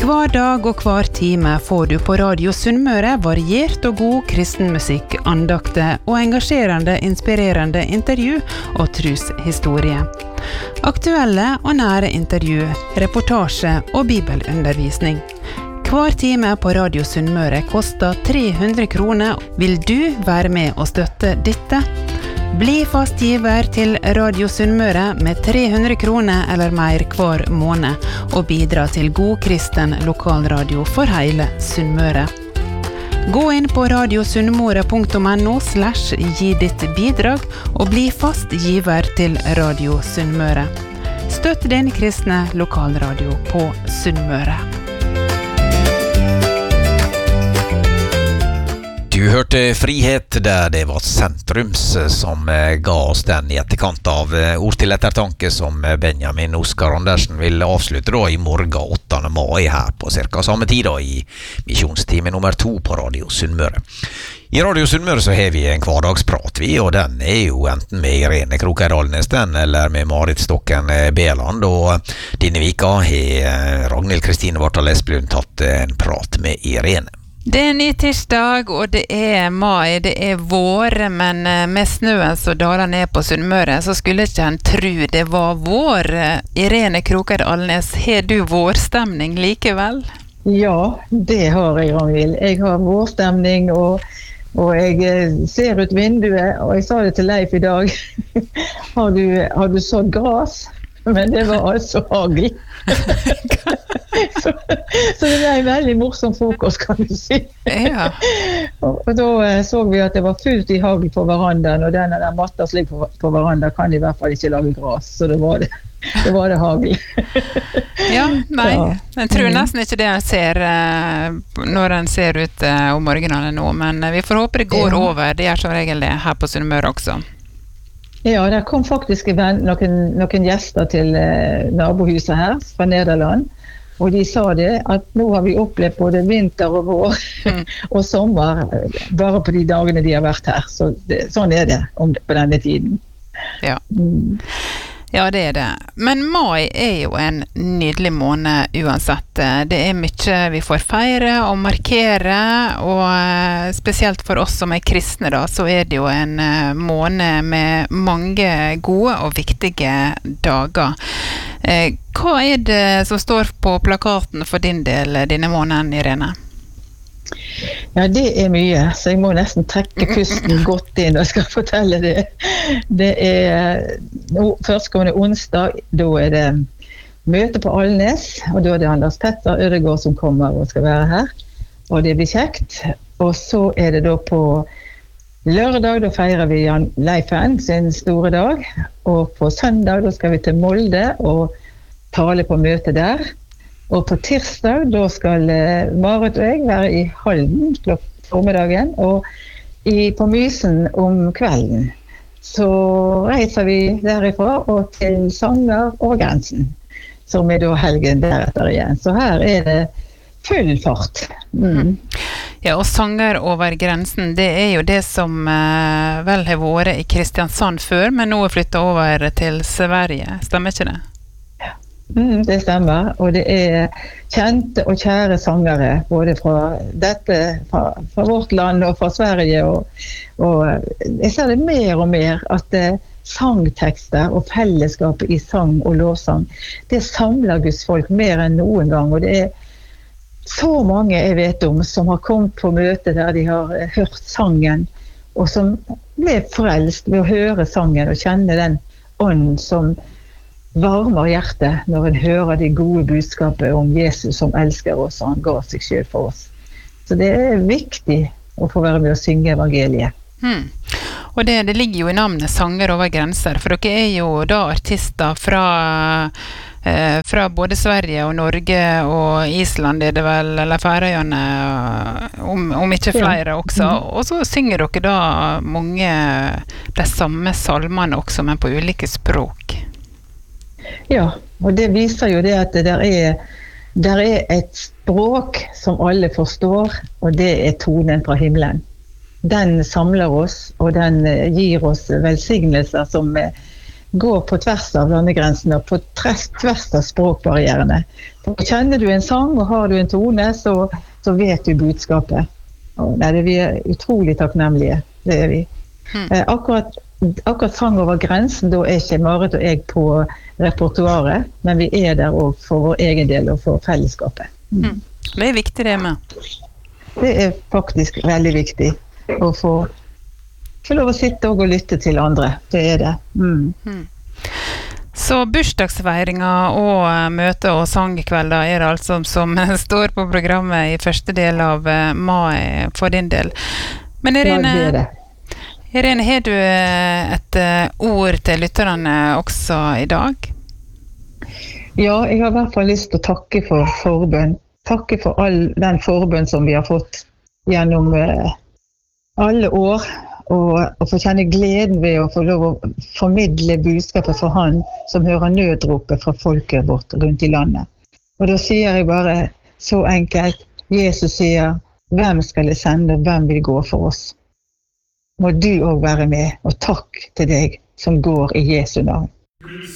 Hver dag og hver time får du på Radio Sunnmøre variert og god kristenmusikk, andakter og engasjerende, inspirerende intervju og troshistorie. Aktuelle og nære intervju, reportasje og bibelundervisning. Hver time på Radio Sunnmøre koster 300 kroner. Vil du være med og støtte dette? Bli fast giver til Radio Sunnmøre med 300 kroner eller mer hver måned og bidra til god kristen lokalradio for hele Sunnmøre. Gå inn på radiosunnmøre.no/gi ditt bidrag og bli fast giver til Radio Sunnmøre. Støtt din kristne lokalradio på Sunnmøre. Du hørte Frihet, der det var Sentrums som ga oss den i etterkant av Ord til ettertanke som Benjamin Oskar Andersen vil avslutte da i morgen 8. mai her på cirka samme tid da i misjonstime nummer 2 på Radio Sunnmøre. I Radio Sunnmøre så har vi en hverdagsprat vi, og den jo enten med Irene Krokeidalnes den, eller med Marit Stokken Beland, og denne vika har Ragnhild Kristine Vartal Esplund tatt en prat med Irene. Det ny tirsdag, og det mai, det vår, men med snøen så daler ned på Sunnmøre, så skulle ikke en tro det var vår. Irene Krokeidalnes, har du vårstemning likevel? Ja, det har jeg, Ragnhild. Jeg har vårstemning, og jeg ser ut vinduet, og jeg sa det til Leif i dag. Har du sådd gras? Men det var altså hagl. så det en veldig morsom frokost, kan du si. Ja. Og da så vi at det var fullt i hagl på verandaen, og denne der matta slik på verandaen kan i hvert fall ikke lage gras, så det var det hagl. Ja, nei, jeg tror nesten ikke det jeg ser når en ser ut om morgenen nå, men vi får håpe det går over, det som regel det her på Sunnmøre også. Ja, det kom faktisk noen gjester til nabohuset her fra Nederland, og de sa det at nå har vi opplevd både vinter og vår og sommer bare på de dagene de har vært her. Så sånn det på denne tiden. Ja. Ja, det det. Men mai jo en nydelig måned uansett. Det mye vi får feire og markere, og spesielt for oss som kristne da, så det jo en måned med mange gode og viktige dager. Hva det som står på plakaten for din del denne måneden, Irene? Ja, det mye, så jeg må nesten trekke pusten godt inn og skal fortelle det. Det førstkommende onsdag, da det møte på Alnes, og da det Anders Petter Ødegård som kommer og skal være her, og det blir kjekt. Og så det da på lørdag, da feirer vi Jan Leifen sin store dag, og på søndag da skal vi til Molde og tale på møte der. Og på tirsdag, da skal Marit og jeg være i Halden formiddagen, og på Mysen om kvelden. Så reiser vi derifra og til Sanger over grensen, som da helgen deretter igjen. Så her det full fart. Ja, og Sanger over grensen, det jo det som vel har vært i Kristiansand før, men nå flyttet over til Sverige. Stemmer ikke det? Det stemmer, og det kjente og kjære sangere, både fra vårt land og fra Sverige, og jeg ser det mer og mer at sangtekster og fellesskapet i sang og lovsang, det samler Guds folk mer enn noen gang, og det så mange jeg vet om som har kommet på møte der de har hørt sangen, og som ble frelst ved å høre sangen og kjenne den ånd som varmer hjertet når en hører det gode budskapet om Jesus som elsker oss, og han ga seg selv for oss. Så det viktig å få være med å synge evangeliet. Og det ligger jo i navnet Sanger over grenser, for dere jo da artister fra både Sverige og Norge og Island det vel, eller Færøyene, om ikke flere også. Og så synger dere da mange de samme salmene også, men på ulike språk. Ja, og det viser jo det at der et språk som alle forstår, og det tonen fra himmelen. Den samler oss, og den gir oss velsignelser som går på tvers av landegrensene og på tvers av språkbarrierene. For kjenner du en sang og har du en tone, så vet du budskapet. Og vi utrolig takknemlige, det vi. Akkurat sang over grensen, da ikke Marit og jeg på repertoaret, men vi der også for vår egen del og for fellesskapet. Det viktig det med. Det faktisk veldig viktig å få lov å sitte og lytte til andre. Det det. Så bursdagsfeiringer og møter og sangkvelder det altså som står på programmet i første del av mai for din del. Men Irene, har du et ord til lytterne også i dag? Ja, jeg har i hvert fall lyst til å takke for forbønn. Takke for all den forbønn som vi har fått gjennom alle år. Og få kjenne gleden ved å få lov å formidle budskapet for han som hører nødropet fra folket vårt rundt i landet. Og da sier jeg bare så enkelt, Jesus sier, hvem skal jeg sende, hvem vil gå for oss? Må du også være med, og takk til deg som går i Jesu navn.